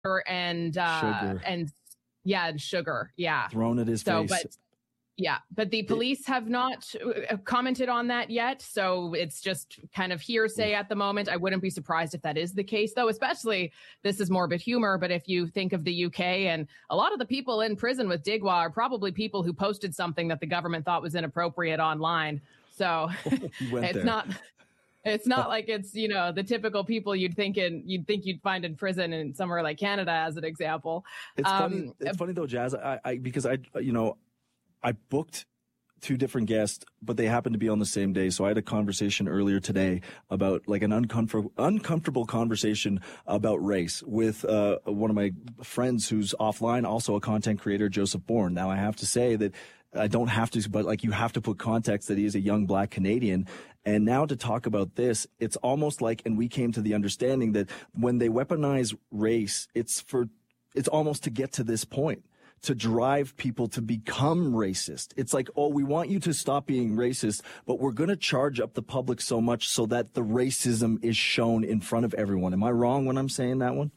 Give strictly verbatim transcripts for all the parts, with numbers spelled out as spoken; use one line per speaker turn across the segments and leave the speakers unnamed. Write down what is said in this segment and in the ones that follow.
and uh,
sugar.
and yeah, and sugar. Yeah.
Thrown at his
so,
face.
But, yeah, but the police have not commented on that yet. So it's just kind of hearsay at the moment. I wouldn't be surprised if that is the case, though, especially this is morbid humor. But if you think of the U K, and a lot of the people in prison with Digwa are probably people who posted something that the government thought was inappropriate online. So it's
there.
not it's not like it's, you know, the typical people you'd think in you'd think you'd find in prison in somewhere like Canada, as an example.
It's
um,
funny. It's funny, though, Jazz, I, I because I, you know, I booked two different guests, but they happened to be on the same day. So I had a conversation earlier today about like an uncomfortable, uncomfortable conversation about race with uh, one of my friends who's offline, also a content creator, Joseph Bourne. Now, I have to say that I don't have to, but like you have to put context that he is a young black Canadian. And now to talk about this, it's almost like, and we came to the understanding that when they weaponize race, it's for, it's almost to get to this point, to drive people to become racist. It's like, oh, we want you to stop being racist, but we're going to charge up the public so much so that the racism is shown in front of everyone. Am I wrong when I'm saying that one?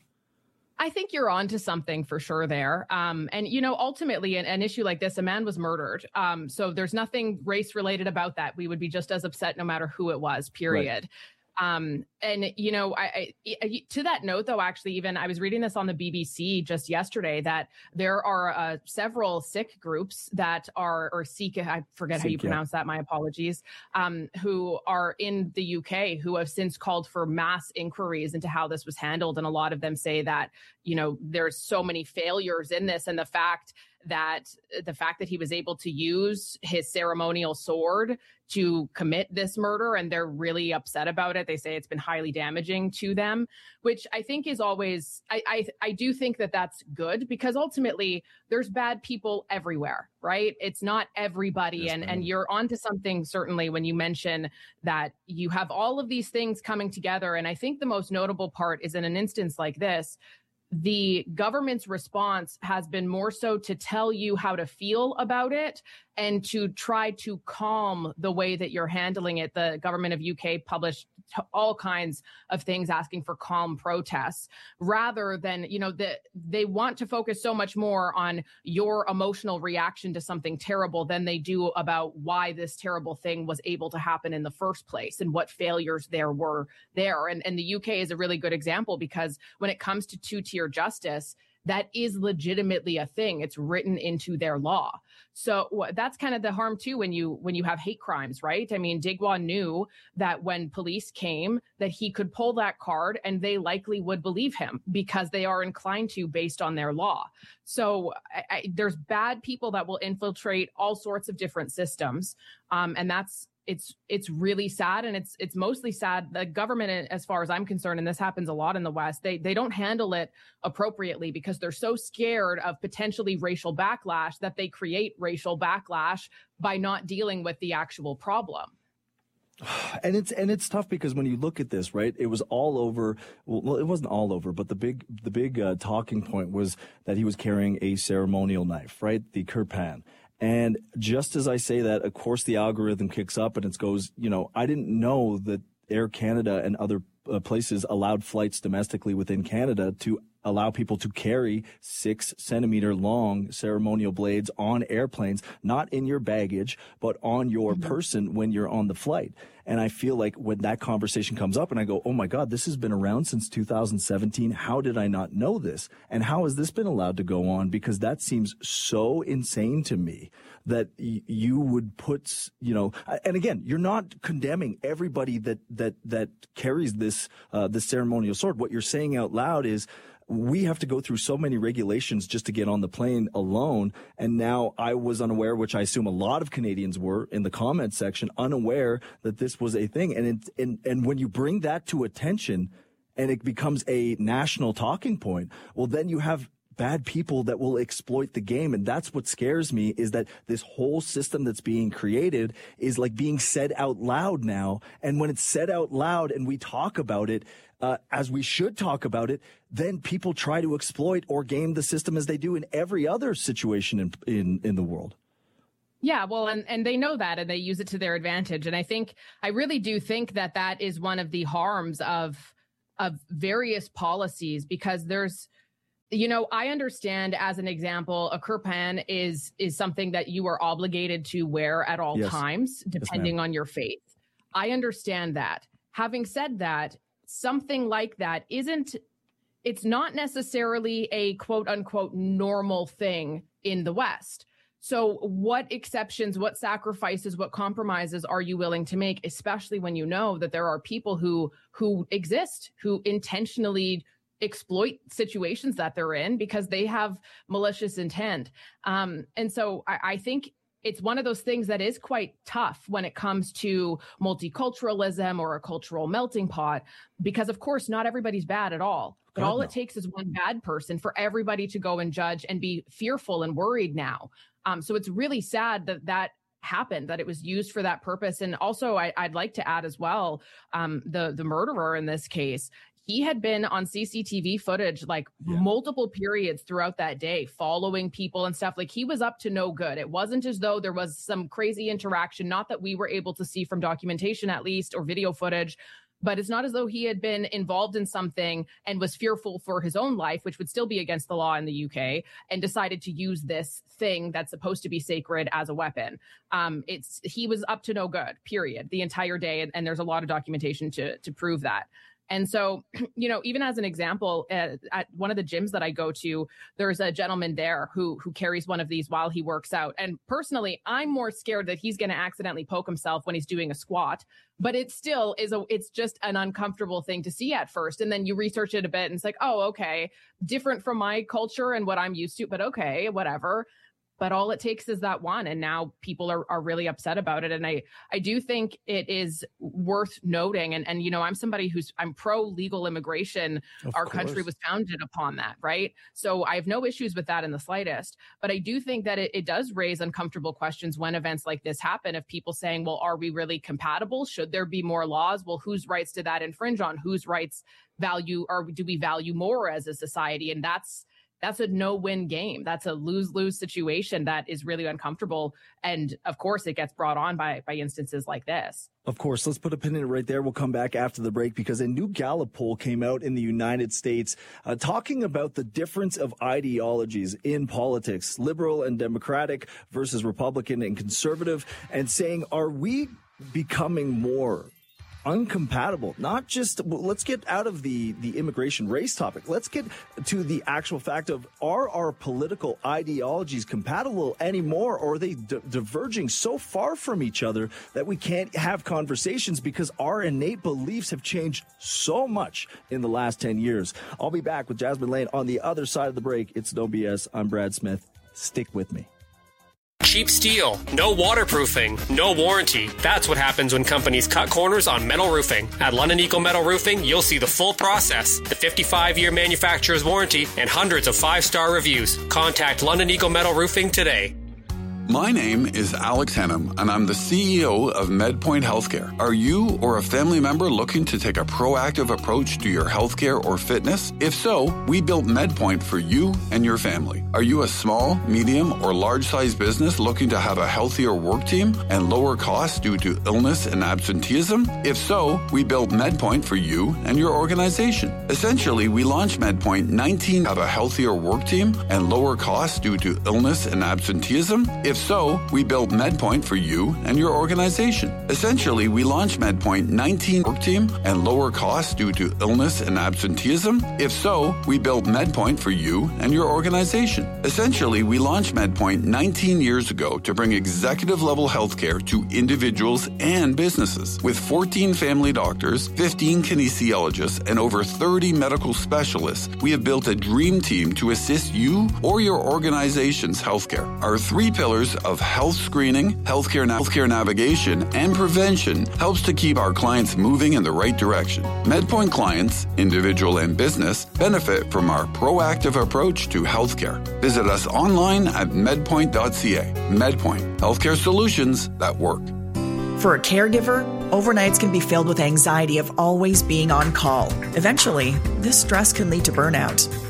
I think you're onto something for sure there. Um, and, you know, ultimately, an, an issue like this, a man was murdered. Um, so there's nothing race related about that. We would be just as upset no matter who it was, period. Right. Um, and, you know, I, I, to that note, though, actually, even I was reading this on the B B C just yesterday that there are uh, several Sikh groups that are, or Sikh, I forget Sikh, how you pronounce yeah. that, my apologies, um, who are in the U K who have since called for mass inquiries into how this was handled. And a lot of them say that, you know, there's so many failures in this, and the fact that the fact that he was able to use his ceremonial sword to commit this murder, and they're really upset about it. They say it's been highly damaging to them, which I think is always, I, I, I do think that that's good, because ultimately there's bad people everywhere, right? It's not everybody. Yes, and, and you're onto something, certainly, when you mention that you have all of these things coming together. And I think the most notable part is in an instance like this, the government's response has been more so to tell you how to feel about it and to try to calm the way that you're handling it. The government of U K published all kinds of things asking for calm protests, rather than, you know, the, they want to focus so much more on your emotional reaction to something terrible than they do about why this terrible thing was able to happen in the first place and what failures there were there. And, and the U K is a really good example, because when it comes to two-tier justice, that is legitimately a thing. It's written into their law. So that's kind of the harm too when you when you have hate crimes, right? I mean, Digwa knew that when police came that he could pull that card and they likely would believe him because they are inclined to based on their law. So I, I, there's bad people that will infiltrate all sorts of different systems. Um, and that's It's it's really sad, and it's it's mostly sad. The government, as far as I'm concerned, and this happens a lot in the West, they they don't handle it appropriately because they're so scared of potentially racial backlash that they create racial backlash by not dealing with the actual problem.
And it's and it's tough because when you look at this, right, it was all over. Well, it wasn't all over, but the big the big uh, talking point was that he was carrying a ceremonial knife, right, the kirpan. And just as I say that, of course, the algorithm kicks up and it goes, you know, I didn't know that Air Canada and other uh, places allowed flights domestically within Canada to allow people to carry six centimeter long ceremonial blades on airplanes, not in your baggage, but on your mm-hmm. person when you're on the flight. And I feel like when that conversation comes up and I go, oh my God, this has been around since two thousand seventeen. How did I not know this? And how has this been allowed to go on? Because that seems so insane to me that y- you would put, you know, and again, you're not condemning everybody that, that, that carries this, uh, this ceremonial sword. What you're saying out loud is, we have to go through so many regulations just to get on the plane alone. And now I was unaware, which I assume a lot of Canadians were in the comments section, unaware that this was a thing. And it, and, and when you bring that to attention and it becomes a national talking point, well, then you have bad people that will exploit the game. And that's what scares me, is that this whole system that's being created is like being said out loud now. And when it's said out loud and we talk about it, uh, as we should talk about it, then people try to exploit or game the system as they do in every other situation in, in, in the world.
Yeah, well, and, and they know that and they use it to their advantage. And I think, I really do think that that is one of the harms of, of various policies, because there's, you know, I understand as an example, a kirpan is is something that you are obligated to wear at all yes. times, depending yes, on your faith. I understand that. Having said that, something like that isn't, it's not necessarily a quote unquote normal thing in the West. So what exceptions, what sacrifices, what compromises are you willing to make, especially when you know that there are people who who exist, who intentionally exploit situations that they're in because they have malicious intent. Um, and so I, I think it's one of those things that is quite tough when it comes to multiculturalism or a cultural melting pot, because of course, not everybody's bad at all. But God, all no. it takes is one bad person for everybody to go and judge and be fearful and worried now. Um, so it's really sad that that happened, that it was used for that purpose. And also, I, I'd like to add as well, um, the the murderer in this case, he had been on C C T V footage like yeah. multiple periods throughout that day, following people and stuff. Like he was up to no good. It wasn't as though there was some crazy interaction, not that we were able to see from documentation at least, or video footage. But it's not as though he had been involved in something and was fearful for his own life, which would still be against the law in the U K, and decided to use this thing that's supposed to be sacred as a weapon. Um, it's he was up to no good, period, the entire day. And, and there's a lot of documentation to to prove that. And so, you know, even as an example, uh, at one of the gyms that I go to, there's a gentleman there who who carries one of these while he works out. And personally, I'm more scared that he's going to accidentally poke himself when he's doing a squat. But it still is a it's just an uncomfortable thing to see at first. And then you research it a bit and it's like, oh, OK, different from my culture and what I'm used to. But OK, whatever. But all it takes is that one. And now people are, are really upset about it. And I, I do think it is worth noting. And, and, you know, I'm somebody who's I'm pro legal immigration. Of Our course. Country was founded upon that. Right. So I have no issues with that in the slightest. But I do think that it, it does raise uncomfortable questions when events like this happen, of people saying, well, are we really compatible? Should there be more laws? Well, whose rights did that infringe on? Whose rights value or do we value more as a society? And that's That's a no-win game. That's a lose-lose situation that is really uncomfortable. And of course, it gets brought on by, by instances like this.
Of course. Let's put a pin in it right there. We'll come back after the break because a new Gallup poll came out in the United States uh, talking about the difference of ideologies in politics, liberal and democratic versus Republican and conservative, and saying, are we becoming more uncompatible? Not just, well, let's get out of the, the immigration race topic. Let's get to the actual fact of, are our political ideologies compatible anymore, or are they di- diverging so far from each other that we can't have conversations because our innate beliefs have changed so much in the last ten years? I'll be back with Jasmine Lane on the other side of the break. It's No B S. I'm Brad Smith. Stick with me.
Cheap steel, no waterproofing, no warranty. That's what happens when companies cut corners on metal roofing. At London Eco Metal Roofing, you'll see the full process, the fifty-five year manufacturer's warranty, and hundreds of five-star reviews. Contact London Eco Metal Roofing today.
My name is Alex Hennam, and I'm the C E O of MedPoint Healthcare. Are you or a family member looking to take a proactive approach to your healthcare or fitness? If so, we built MedPoint for you and your family. Are you a small, medium, or large-sized business looking to have a healthier work team and lower costs due to illness and absenteeism? If so, we built MedPoint for you and your organization. Essentially, we launched MedPoint nineteen have a healthier work team and lower costs due to illness and absenteeism. If so, we built MedPoint for you and your organization. Essentially, we launched MedPoint nineteen work team and lower costs due to illness and absenteeism. If so, we built MedPoint for you and your organization. Essentially, we launched MedPoint nineteen years ago to bring executive-level healthcare to individuals and businesses. With fourteen family doctors, fifteen kinesiologists, and over thirty medical specialists, we have built a dream team to assist you or your organization's healthcare. Our three pillars of health screening, healthcare, na- healthcare navigation, and prevention helps to keep our clients moving in the right direction. MedPoint clients, individual and business, benefit from our proactive approach to healthcare. Visit us online at medpoint dot c a. MedPoint, healthcare solutions that work.
For a caregiver, overnights can be filled with anxiety of always being on call. Eventually, this stress can lead to burnout.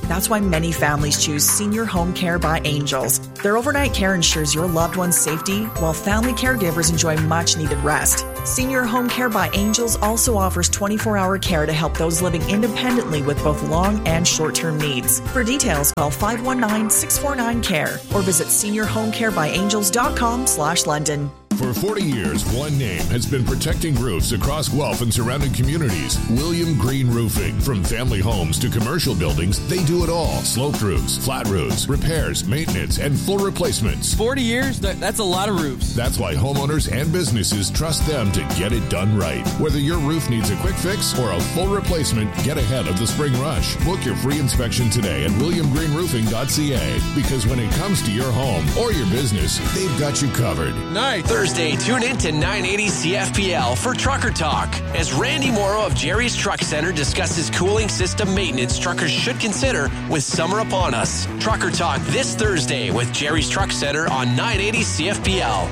That's why many families choose Senior Home Care by Angels. Their overnight care ensures your loved one's safety, while family caregivers enjoy much-needed rest. Senior Home Care by Angels also offers twenty-four hour care to help those living independently with both long and short-term needs. For details, call five one nine, six four nine, C A R E or visit senior home care by angels dot com slash London.
For forty years, one name has been protecting roofs across Guelph and surrounding communities. William Green Roofing. From family homes to commercial buildings, they do it all. Sloped roofs, flat roofs, repairs, maintenance, and full replacements.
forty years? That, that's a lot of roofs.
That's why homeowners and businesses trust them to get it done right. Whether your roof needs a quick fix or a full replacement, get ahead of the spring rush. Book your free inspection today at william green roofing dot c a, because when it comes to your home or your business, they've got you covered.
Nice.
Thursday, tune in to nine eighty C F P L for Trucker Talk as Randy Morrow of Jerry's Truck Center discusses cooling system maintenance truckers should consider with summer upon us. Trucker Talk this Thursday with Jerry's Truck Center on nine eighty C F P L.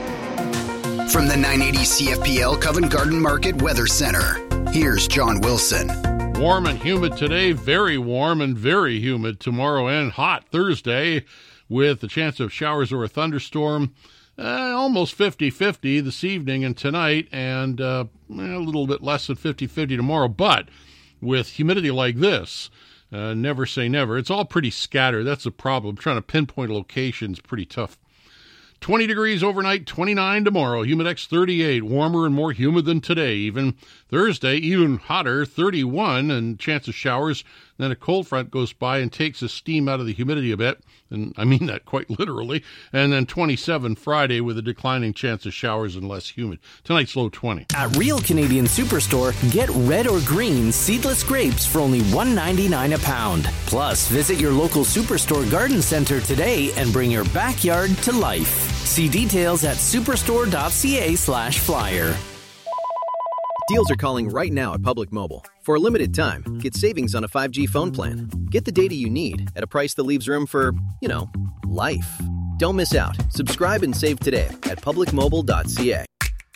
From the nine eighty C F P L Covent Garden Market Weather Center, here's John Wilson.
Warm and humid today, very warm and very humid tomorrow, and hot Thursday with the chance of showers or a thunderstorm. Uh, almost fifty-fifty this evening and tonight, and uh, a little bit less than fifty-fifty tomorrow. But with humidity like this, uh, never say never. It's all pretty scattered. That's the problem. Trying to pinpoint a location is pretty tough. twenty degrees overnight, twenty-nine tomorrow. Humidex thirty-eight, warmer and more humid than today even. Thursday, even hotter, thirty-one, and chance of showers. Then a cold front goes by and takes the steam out of the humidity a bit, and I mean that quite literally. And then twenty-seven Friday with a declining chance of showers and less humid. Tonight's low twenty.
At Real Canadian Superstore, get red or green seedless grapes for only one ninety-nine a pound. Plus, visit your local Superstore garden center today and bring your backyard to life. See details at superstore dot c a slash flyer.
Deals are calling right now at Public Mobile. For a limited time, get savings on a five G phone plan. Get the data you need at a price that leaves room for, you know, life. Don't miss out. Subscribe and save today at public mobile dot c a.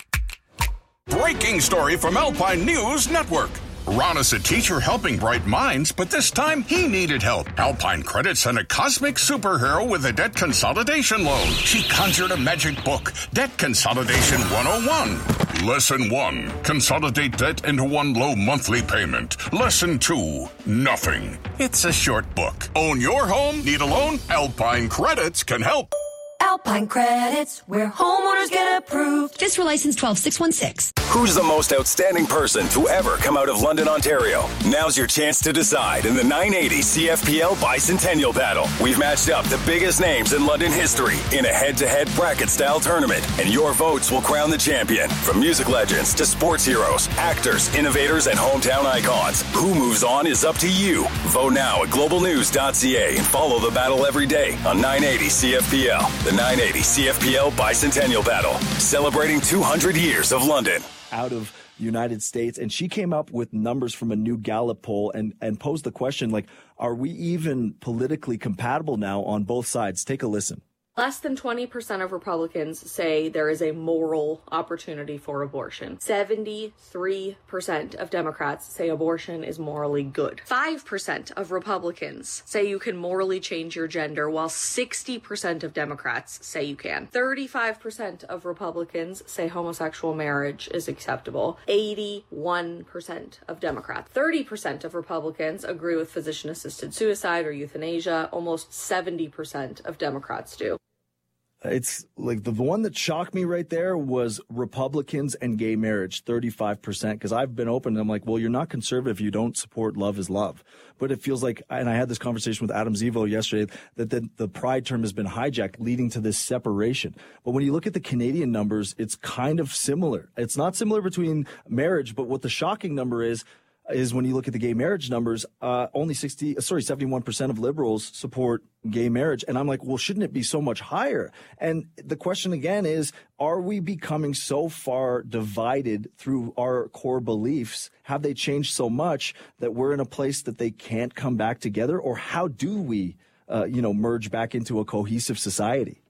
Breaking story from Alpine News Network. Ron is a teacher helping bright minds, but this time he needed help. Alpine Credit sent a cosmic superhero with a debt consolidation loan. She conjured a magic book, Debt Consolidation one oh one. Lesson one, consolidate debt into one low monthly payment. Lesson two, nothing. It's a short book. Own your home? Need a loan? Alpine Credits can help.
Alpine Credits, where homeowners get approved. Fiscal license twelve six one six.
Who's the most outstanding person to ever come out of London, Ontario? Now's your chance to decide in the nine eighty C F P L Bicentennial Battle. We've matched up the biggest names in London history in a head-to-head bracket-style tournament, and your votes will crown the champion. From music legends to sports heroes, actors, innovators, and hometown icons, who moves on is up to you. Vote now at global news dot c a and follow the battle every day on nine eighty C F P L. The nine eighty C F P L Bicentennial Battle, celebrating two hundred years of London.
Out of the United States, and she came up with numbers from a new Gallup poll and, and posed the question, like, are we even politically compatible now on both sides? Take a listen.
Less than twenty percent of Republicans say there is a moral opportunity for abortion. seventy-three percent of Democrats say abortion is morally good. five percent of Republicans say you can morally change your gender, while sixty percent of Democrats say you can. thirty-five percent of Republicans say homosexual marriage is acceptable. eighty-one percent of Democrats. thirty percent of Republicans agree with physician-assisted suicide or euthanasia. Almost seventy percent of Democrats do.
It's like the one that shocked me right there was Republicans and gay marriage, thirty-five percent. Because I've been open and I'm like, well, you're not conservative. You don't support love is love. But it feels like, and I had this conversation with Adam Zivo yesterday, that the, the pride term has been hijacked, leading to this separation. But when you look at the Canadian numbers, it's kind of similar. It's not similar between marriage, but what the shocking number is, is when you look at the gay marriage numbers, uh, only sixty, sorry, seventy-one percent of liberals support gay marriage. And I'm like, well, shouldn't it be so much higher? And the question again is, are we becoming so far divided through our core beliefs? Have they changed so much that we're in a place that they can't come back together? Or how do we, uh, you know, merge back into a cohesive society?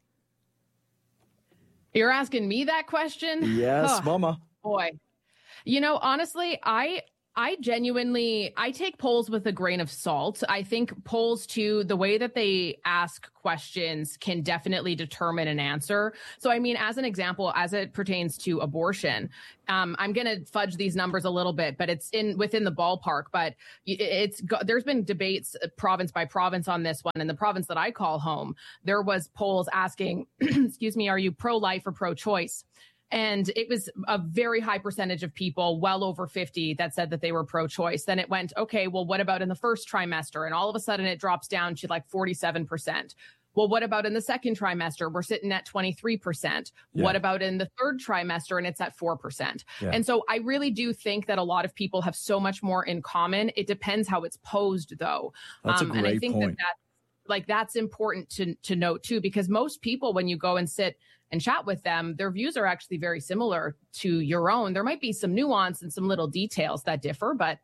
You're asking me that question?
Yes,
oh,
mama.
Boy. You know, honestly, I I genuinely, I take polls with a grain of salt. I think polls too, the way that they ask questions can definitely determine an answer. So, I mean, as an example, as it pertains to abortion, um, I'm going to fudge these numbers a little bit, but it's in within the ballpark. But it's there's been debates province by province on this one. In the province that I call home, there was polls asking, excuse me, are you pro-life or pro-choice? And it was a very high percentage of people, well over fifty, that said that they were pro-choice. Then it went, okay, well, what about in the first trimester? And all of a sudden it drops down to like forty-seven percent. Well, what about in the second trimester? We're sitting at twenty-three percent. Yeah. What about in the third trimester? And it's at four percent. Yeah. And so I really do think that a lot of people have so much more in common. It depends how it's posed, though.
That's um, a great
and I think
point.
that, that like that's important to to note, too, because most people, when you go and sit and chat with them, their views are actually very similar to your own. There might be some nuance and some little details that differ, but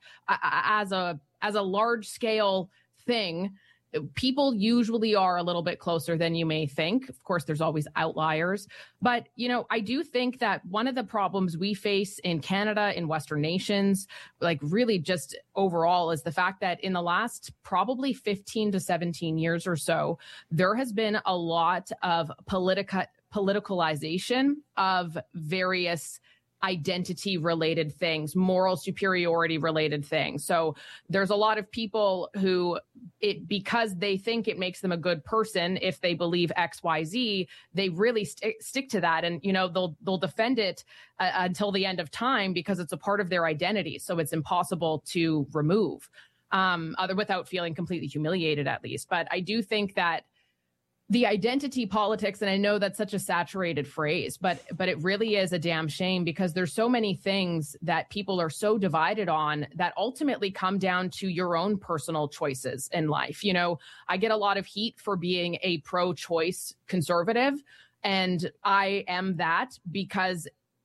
as a as a large scale thing, people usually are a little bit closer than you may think. Of course, there's always outliers. But, you know, I do think that one of the problems we face in Canada, in Western nations, like really just overall, is the fact that in the last probably fifteen to seventeen years or so, there has been a lot of politica politicalization of various identity related things, moral superiority related things. So there's a lot of people who it because they think it makes them a good person if they believe X, Y, Z, they really st- stick to that. And, you know, they'll they'll defend it uh, until the end of time because it's a part of their identity. So it's impossible to remove um, other without feeling completely humiliated, at least. But I do think that the identity politics, and I know that's such a saturated phrase, but but it really is a damn shame because there's so many things that people are so divided on that ultimately come down to your own personal choices in life. You know, I get a lot of heat for being a pro-choice conservative, and I am that because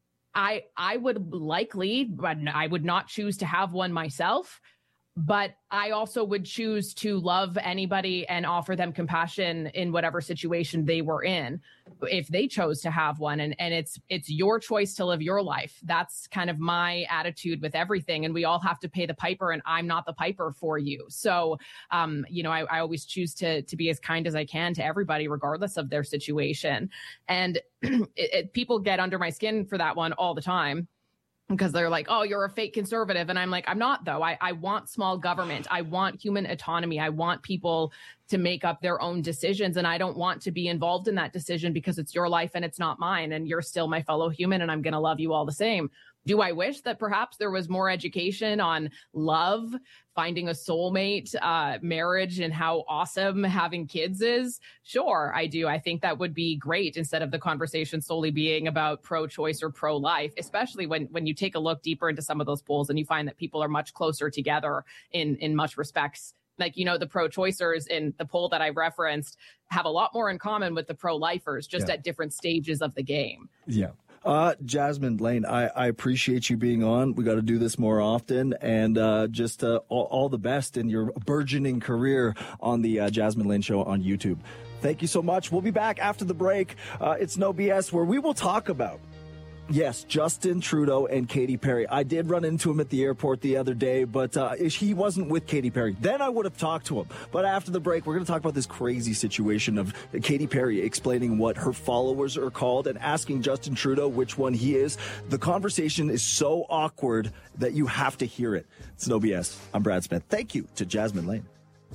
I I would likely, but I would not choose to have one myself. But I also would choose to love anybody and offer them compassion in whatever situation they were in if they chose to have one. And, and it's it's your choice to live your life. That's kind of my attitude with everything. And we all have to pay the piper, and I'm not the piper for you. So, um, you know, I, I always choose to to be as kind as I can to everybody, regardless of their situation. And it, it, people get under my skin for that one all the time, because they're like, oh, you're a fake conservative. And I'm like, I'm not, though. I, I want small government. I want human autonomy. I want people to make up their own decisions. And I don't want to be involved in that decision because it's your life and it's not mine. And you're still my fellow human, and I'm going to love you all the same. Do I wish that perhaps there was more education on love, finding a soulmate, uh, marriage, and how awesome having kids is? Sure, I do. I think that would be great instead of the conversation solely being about pro-choice or pro-life, especially when, when you take a look deeper into some of those polls and you find that people are much closer together in, in much respects. Like, you know, the pro-choicers in the poll that I referenced have a lot more in common with the pro-lifers, just yeah. at different stages of the game.
Yeah. Uh, Jasmine Lane, I, I appreciate you being on. We got to do this more often, and uh, just uh, all, all the best in your burgeoning career on the uh, Jasmine Lane Show on YouTube. Thank you so much. We'll be back after the break. Uh, it's No B S, where we will talk about, yes, Justin Trudeau and Katy Perry. I did run into him at the airport the other day, but uh, he wasn't with Katy Perry. Then I would have talked to him. But after the break, we're going to talk about this crazy situation of Katy Perry explaining what her followers are called and asking Justin Trudeau which one he is. The conversation is so awkward that you have to hear it. It's No B S. I'm Brad Smith. Thank you to Jasmine Lane.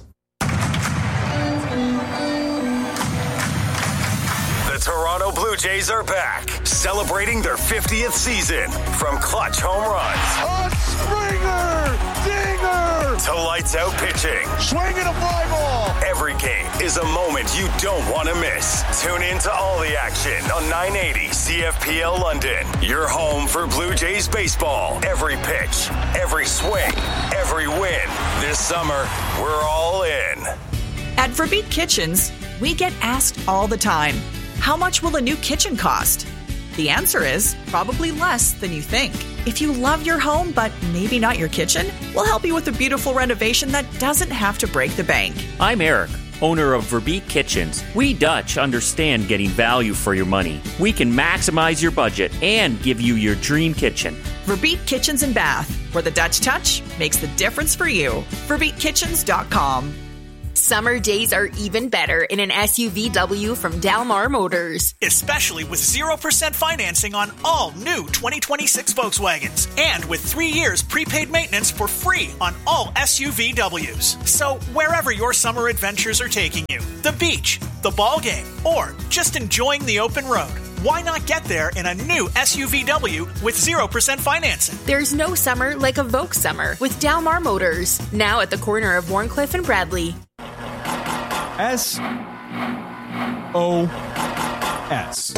The Toronto Blue Jays are back, celebrating their fiftieth season. From clutch home runs,
a Springer, dinger,
to lights out pitching,
swinging a fly ball.
Every game is a moment you don't want to miss. Tune in to all the action on nine eighty C F P L London. Your home for Blue Jays baseball. Every pitch, every swing, every win. This summer, we're all in.
At Verbeek Kitchens, we get asked all the time, how much will a new kitchen cost? The answer is probably less than you think. If you love your home, but maybe not your kitchen, we'll help you with a beautiful renovation that doesn't have to break the bank.
I'm Eric, owner of Verbeek Kitchens. We Dutch understand getting value for your money. We can maximize your budget and give you your dream kitchen.
Verbeek Kitchens and Bath. where the Dutch touch makes the difference for you. verbeek kitchens dot com.
Summer days are even better in an S U V W from Dalmar Motors.
Especially with zero percent financing on all new twenty twenty-six Volkswagens. And with three years prepaid maintenance for free on all S U V Ws. So wherever your summer adventures are taking you, the beach, the ball game, or just enjoying the open road, why not get there in a new S U V W with zero percent financing?
There's no summer like a Volks summer with Dalmar Motors. Now at the corner of Warncliffe and Bradley.
S O S.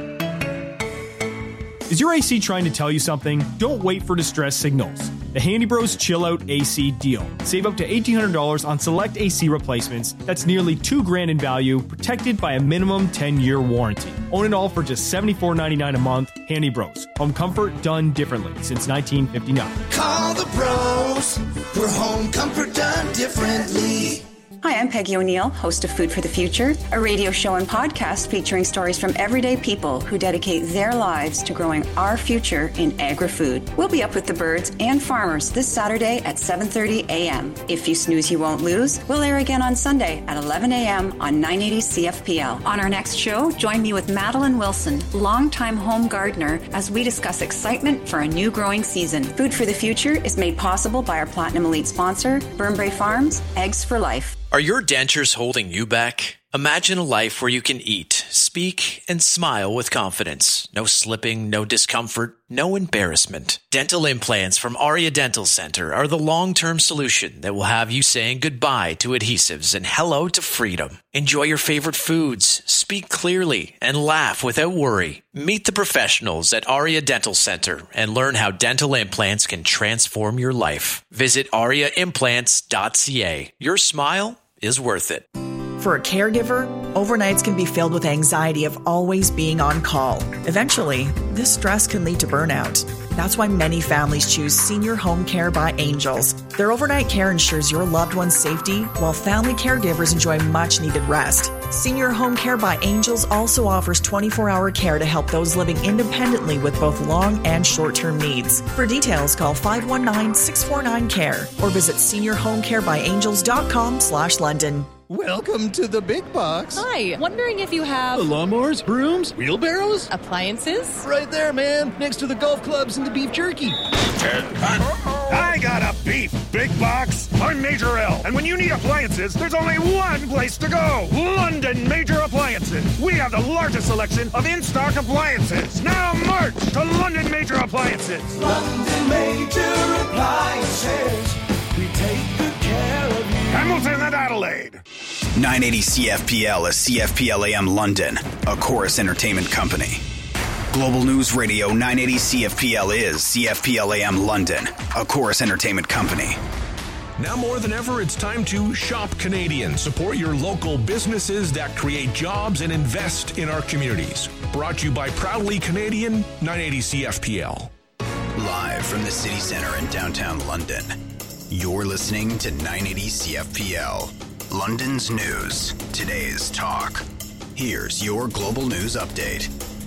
Is your A C trying to tell you something? Don't wait for distress signals. The Handy Bros Chill Out A C deal. Save up to eighteen hundred dollars on select A C replacements. That's nearly two grand in value, protected by a minimum ten-year warranty. Own it all for just seventy-four ninety-nine a month. Handy Bros. Home comfort done differently since nineteen fifty-nine.
Call the pros for home comfort done differently.
Hi, I'm Peggy O'Neill, host of Food for the Future, a radio show and podcast featuring stories from everyday people who dedicate their lives to growing our future in agri-food. We'll be up with the birds and farmers this Saturday at seven thirty a.m. If you snooze, you won't lose. We'll air again on Sunday at eleven a.m. on nine eighty C F P L. On our next show, join me with Madeline Wilson, longtime home gardener, as we discuss excitement for a new growing season. Food for the Future is made possible by our Platinum Elite sponsor, Burnbrae Farms, Eggs for Life.
Are your dentures holding you back? Imagine a life where you can eat, speak, and smile with confidence. No slipping, no discomfort, no embarrassment. Dental implants from Aria Dental Center are the long-term solution that will have you saying goodbye to adhesives and hello to freedom. Enjoy your favorite foods, speak clearly, and laugh without worry. Meet the professionals at Aria Dental Center and learn how dental implants can transform your life. Visit aria implants dot c a. Your smile is worth it.
For a caregiver, overnights can be filled with anxiety of always being on call. Eventually, this stress can lead to burnout. That's why many families choose Senior Home Care by Angels. Their overnight care ensures your loved one's safety, while family caregivers enjoy much-needed rest. Senior Home Care by Angels also offers twenty-four hour care to help those living independently with both long and short-term needs. For details, call five one nine, six four nine, C A R E or visit senior home care by angels dot com slash London.
Welcome to the big box.
Hi, wondering if you have...
The lawnmowers, brooms, wheelbarrows?
Appliances?
Right there, man, next to the golf clubs and the beef jerky.
I got a beef big box. I'm Major L, and when you need appliances, there's only one place to go. London Major Appliances. We have the largest selection of in-stock appliances. Now march to London Major Appliances.
London Major Appliances. We take good care of you.
Hamilton and Adelaide.
nine eighty C F P L is C F P L A M London, a Chorus Entertainment company. Global News Radio nine eighty C F P L is C F P L A M London, a Chorus Entertainment company.
Now more than ever, it's time to shop Canadian. Support your local businesses that create jobs and invest in our communities. Brought to you by Proudly Canadian, nine eighty C F P L.
Live from the city center in downtown London, you're listening to nine eighty C F P L. London's news, today's talk. Here's your global news update.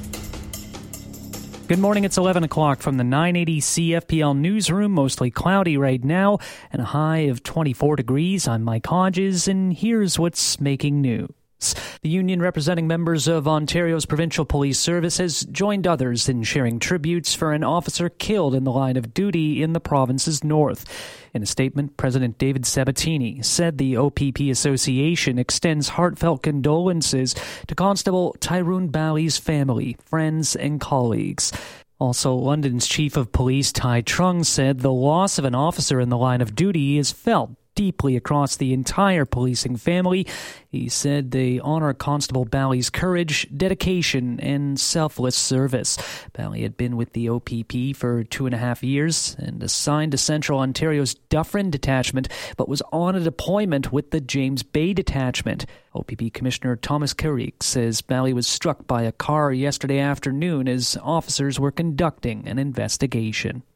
Good morning, it's eleven o'clock from the nine eighty C F P L newsroom. Mostly cloudy right now and a high of twenty-four degrees. I'm Mike Hodges, and here's what's making news. The union representing members of Ontario's Provincial Police Service has joined others in sharing tributes for an officer killed in the line of duty in the province's north. In a statement, President David Sabatini said the O P P Association extends heartfelt condolences to Constable Tyrone Balley's family, friends, and colleagues. Also, London's Chief of Police Ty Trung said the loss of an officer in the line of duty is felt deeply across the entire policing family. He said they honor Constable Balley's courage, dedication, and selfless service. Balley had been with the O P P for two and a half years and assigned to Central Ontario's Dufferin Detachment, but was on a deployment with the James Bay Detachment. O P P Commissioner Thomas Carrick says Balley was struck by a car yesterday afternoon as officers were conducting an investigation.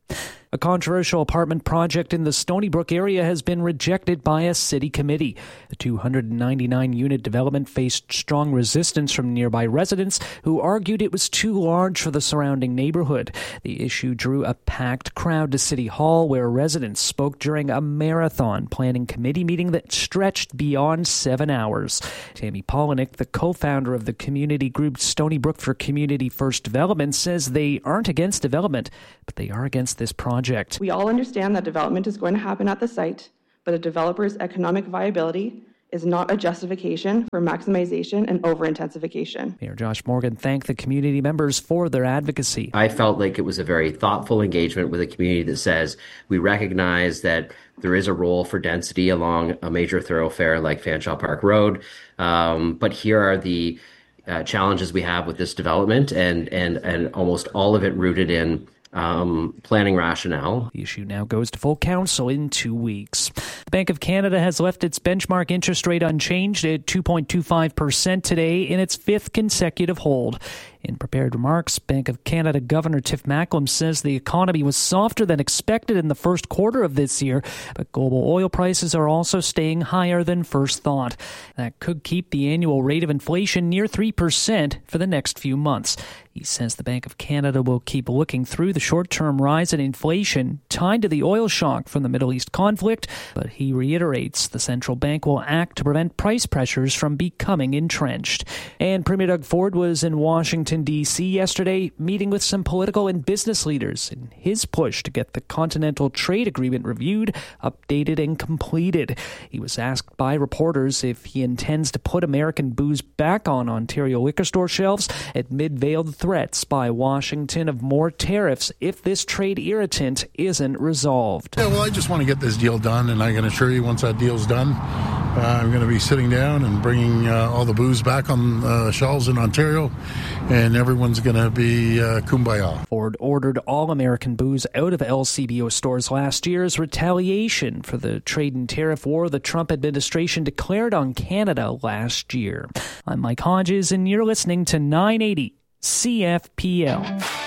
A controversial apartment project in the Stony Brook area has been rejected by a city committee. The two hundred ninety-nine unit development faced strong resistance from nearby residents who argued it was too large for the surrounding neighborhood. The issue drew a packed crowd to City Hall, where residents spoke during a marathon planning committee meeting that stretched beyond seven hours. Tammy Polinick, the co-founder of the community group Stony Brook for Community First Development, says they aren't against development, but they are against this project.
We all understand that development is going to happen at the site, but a developer's economic viability is not a justification for maximization and over-intensification.
Mayor Josh Morgan thanked the community members for their advocacy.
I felt like it was a very thoughtful engagement with a community that says we recognize that there is a role for density along a major thoroughfare like Fanshawe Park Road, um, but here are the uh, challenges we have with this development, and and and almost all of it rooted in Um, planning rationale.
The issue now goes to full council in two weeks. The Bank of Canada has left its benchmark interest rate unchanged at two point two five percent today in its fifth consecutive hold. In prepared remarks, Bank of Canada Governor Tiff Macklem says the economy was softer than expected in the first quarter of this year, but global oil prices are also staying higher than first thought. That could keep the annual rate of inflation near three percent for the next few months. He says the Bank of Canada will keep looking through the short-term rise in inflation tied to the oil shock from the Middle East conflict, but he reiterates the central bank will act to prevent price pressures from becoming entrenched. And Premier Doug Ford was in Washington, D C yesterday, meeting with some political and business leaders in his push to get the Continental Trade Agreement reviewed, updated, and completed. He was asked by reporters if he intends to put American booze back on Ontario liquor store shelves amid veiled threats by Washington of more tariffs if this trade irritant isn't resolved.
Yeah, well, I just want to get this deal done, and I can assure you once that deal's done, uh, I'm going to be sitting down and bringing uh, all the booze back on uh, shelves in Ontario, and everyone's going to be uh, kumbaya.
Ford ordered all American booze out of L C B O stores last year as retaliation for the trade and tariff war the Trump administration declared on Canada last year. I'm Mike Hodges, and you're listening to nine eighty C F P L.